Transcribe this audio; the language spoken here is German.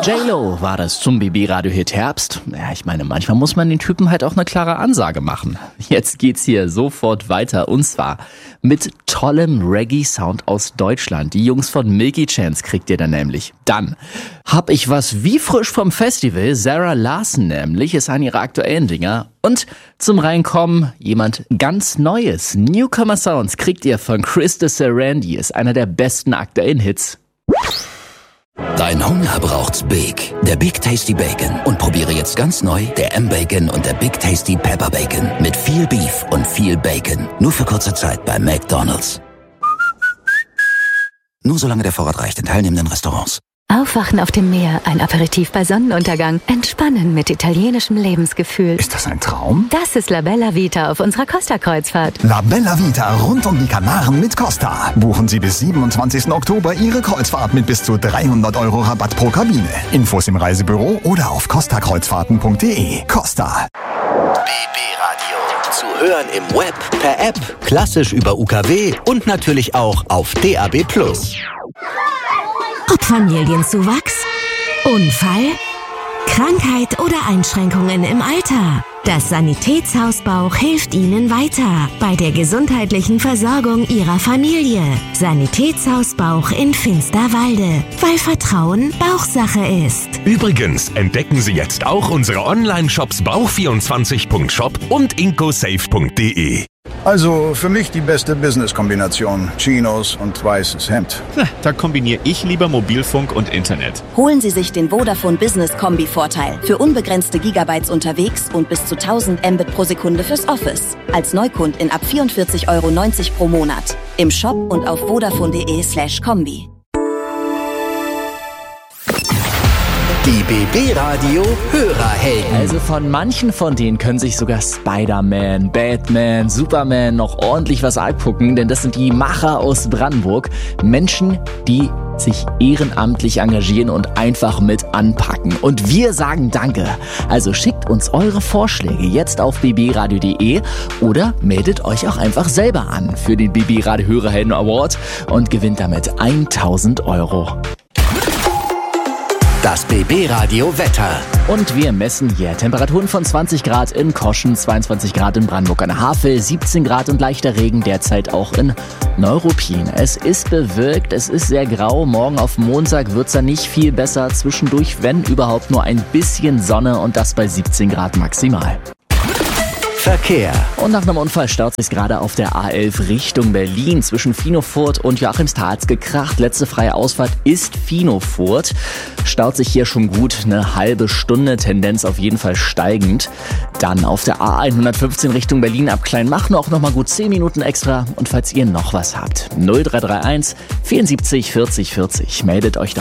J-Lo war das zum BB-Radio-Hit Herbst. Ja, ich meine, manchmal muss man den Typen halt auch eine klare Ansage machen. Jetzt geht's hier sofort weiter und zwar mit tollem Reggae-Sound aus Deutschland. Die Jungs von Milky Chance kriegt ihr dann nämlich. Dann hab ich was wie frisch vom Festival. Sarah Larson nämlich ist an ihrer aktuellen Dinger. Und zum Reinkommen jemand ganz Neues. Newcomer Sounds kriegt ihr von Chris de Sarandi. Ist einer der besten aktuellen Hits. Dein Hunger braucht's Big. Der Big Tasty Bacon. Und probiere jetzt ganz neu der M-Bacon und der Big Tasty Pepper Bacon. Mit viel Beef und viel Bacon. Nur für kurze Zeit bei McDonald's. Nur solange der Vorrat reicht in teilnehmenden Restaurants. Aufwachen auf dem Meer, ein Aperitif bei Sonnenuntergang, entspannen mit italienischem Lebensgefühl. Ist das ein Traum? Das ist La Bella Vita auf unserer Costa-Kreuzfahrt. La Bella Vita rund um die Kanaren mit Costa. Buchen Sie bis 27. Oktober Ihre Kreuzfahrt mit bis zu 300 € Rabatt pro Kabine. Infos im Reisebüro oder auf costakreuzfahrten.de. Costa. BB Radio. Zu hören im Web, per App, klassisch über UKW und natürlich auch auf DAB+. Ob Familienzuwachs, Unfall, Krankheit oder Einschränkungen im Alter. Das Sanitätshaus Bauch hilft Ihnen weiter bei der gesundheitlichen Versorgung Ihrer Familie. Sanitätshaus Bauch in Finsterwalde, weil Vertrauen Bauchsache ist. Übrigens entdecken Sie jetzt auch unsere Online-Shops bauch24.shop und incosafe.de. Also für mich die beste Business-Kombination. Chinos und weißes Hemd. Da kombiniere ich lieber Mobilfunk und Internet. Holen Sie sich den Vodafone Business Kombi-Vorteil. Für unbegrenzte Gigabytes unterwegs und bis zu 1000 Mbit pro Sekunde fürs Office. Als Neukundin ab 44,90 € pro Monat. Im Shop und auf vodafone.de/kombi. Die BB Radio Hörerhelden. Also von manchen von denen können sich sogar Spider-Man, Batman, Superman noch ordentlich was abgucken, denn das sind die Macher aus Brandenburg. Menschen, die sich ehrenamtlich engagieren und einfach mit anpacken. Und wir sagen Danke. Also schickt uns eure Vorschläge jetzt auf bbradio.de oder meldet euch auch einfach selber an für den BB Radio Hörerhelden Award und gewinnt damit 1000 €. Das BB Radio Wetter. Und wir messen hier Temperaturen von 20 Grad in Koschen, 22 Grad in Brandenburg an der Havel, 17 Grad und leichter Regen derzeit auch in Neuruppin. Es ist bewölkt, es ist sehr grau. Morgen auf Montag wird's dann nicht viel besser. Zwischendurch, wenn überhaupt, nur ein bisschen Sonne und das bei 17 Grad maximal. Verkehr. Und nach einem Unfall staut sich gerade auf der A11 Richtung Berlin. Zwischen Finofurt und Joachimsthal hat's gekracht. Letzte freie Ausfahrt ist Finofurt. Staut sich hier schon gut eine halbe Stunde, Tendenz auf jeden Fall steigend. Dann auf der A115 Richtung Berlin ab Kleinmachnow auch nochmal gut 10 Minuten extra. Und falls ihr noch was habt, 0331 74 40 40. Meldet euch doch